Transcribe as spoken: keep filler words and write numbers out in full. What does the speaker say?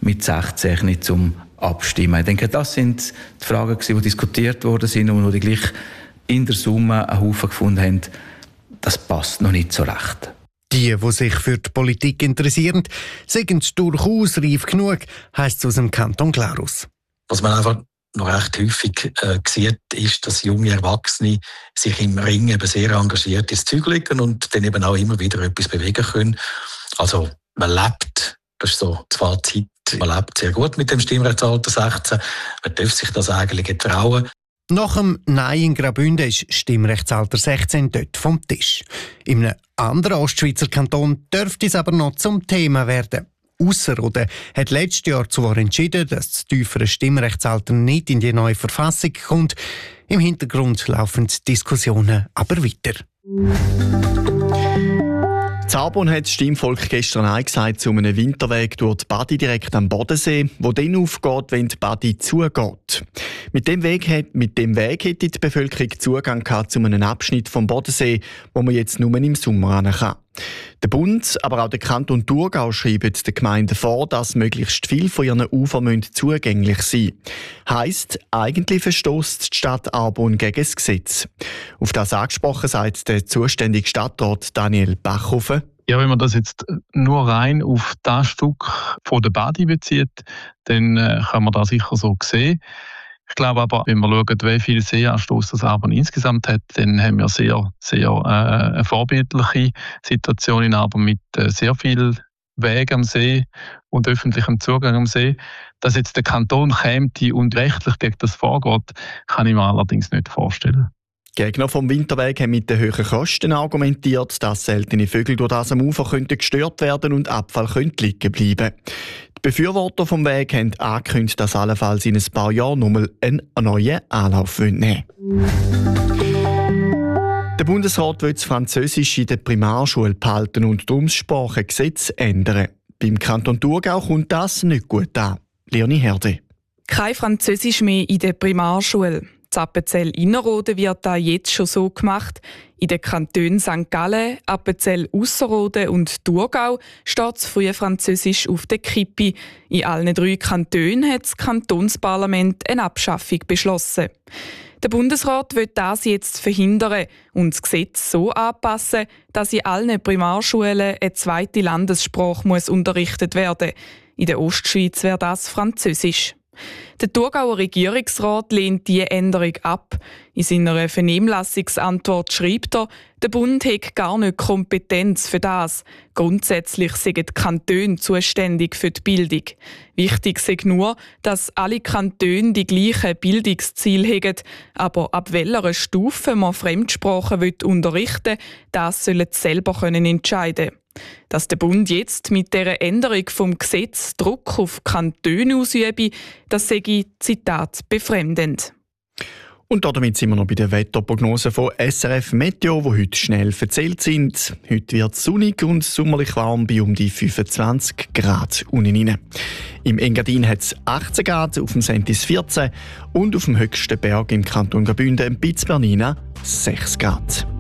mit sechzehn nicht zum Abstimmen. Ich denke, das sind die Fragen, die diskutiert worden sind und wo die gleich in der Summe einen Haufen gefunden haben, das passt noch nicht so recht. Die, die sich für die Politik interessieren, sind durchaus reif genug, heisst es aus dem Kanton Glarus. Was man einfach noch recht häufig äh, sieht, ist, dass junge Erwachsene sich im Ring eben sehr engagiert ins Zeug legen und dann eben auch immer wieder etwas bewegen können. Also man lebt, das ist so das Fazit, man lebt sehr gut mit dem Stimmrechtsalter sechzehn. Man darf sich das eigentlich trauen. Nach dem Nein in Graubünden ist Stimmrechtsalter sechzehn dort vom Tisch. In einem anderen Ostschweizer Kanton dürfte es aber noch zum Thema werden. Ausserrhoden hat letztes Jahr zwar entschieden, dass das tiefere Stimmrechtsalter nicht in die neue Verfassung kommt. Im Hintergrund laufen die Diskussionen aber weiter. Zabon hat das Stimmvolk gestern eingesagt zu einem Winterweg durch die Badi direkt am Bodensee, wo dann aufgeht, wenn die Badi zugeht. Mit dem Weg, hat, mit dem Weg hätte die Bevölkerung Zugang gehabt zu einem Abschnitt vom Bodensee, wo man jetzt nur im Sommer hin kann. Der Bund, aber auch der Kanton Thurgau schreiben den Gemeinden vor, dass möglichst viel von ihren Ufern zugänglich sein müssen. Heisst, eigentlich verstösst die Stadt Arbon gegen das Gesetz. Auf das angesprochen sagt der zuständige Stadtrat Daniel Bachhofen. Ja, wenn man das jetzt nur rein auf das Stück von der Badi bezieht, dann äh, kann man das sicher so sehen. Ich glaube aber, wenn wir schauen, wie viel Seeanstoss das Arbon insgesamt hat, dann haben wir sehr, sehr äh, eine vorbildliche Situation in Arbon mit äh, sehr viel Wegen am See und öffentlichem Zugang am See. Dass jetzt der Kanton käme und rechtlich gegen das vorgeht, kann ich mir allerdings nicht vorstellen. Gegner vom Winterweg haben mit den hohen Kosten argumentiert, dass seltene Vögel durch das am Ufer könnten gestört werden und Abfall könnte liegen bleiben. Die Befürworter vom Weg haben angekündigt, dass allenfalls in ein paar Jahren nochmal einen neuen Anlauf nehmen wollen. Der Bundesrat will das Französisch in der Primarschule behalten und darum das Sprachengesetz ändern. Beim Kanton Thurgau kommt das nicht gut an. Leonie Herde. Kein Französisch mehr in der Primarschule. In Appenzell-Innerrhoden wird das jetzt schon so gemacht. In den Kantonen Sankt Gallen, Appenzell-Ausserrhoden und Thurgau steht das frühe Französisch auf der Kippe. In allen drei Kantonen hat das Kantonsparlament eine Abschaffung beschlossen. Der Bundesrat will das jetzt verhindern und das Gesetz so anpassen, dass in allen Primarschulen eine zweite Landessprache muss unterrichtet werden. In der Ostschweiz wäre das Französisch. Der Thurgauer Regierungsrat lehnt diese Änderung ab. In seiner Vernehmlassungsantwort schreibt er, der Bund hätte gar nicht Kompetenz für das. Grundsätzlich sind die Kantone zuständig für die Bildung. Wichtig sei nur, dass alle Kantone die gleichen Bildungsziele haben. Aber ab welcher Stufe man Fremdsprachen unterrichten will, das sollen sie selber entscheiden können. Dass der Bund jetzt mit dieser Änderung vom Gesetz Druck auf Kantone ausübe, das sage Zitat befremdend. Und damit sind wir noch bei den Wetterprognosen von S R F Meteo, die heute schnell verzählt sind. Heute wird es sonnig und sommerlich warm bei um die fünfundzwanzig Grad unten. Im Engadin hat es achtzehn Grad, auf dem Sentis vierzehn und auf dem höchsten Berg im Kanton Graubünden, im Piz Bernina, sechs Grad.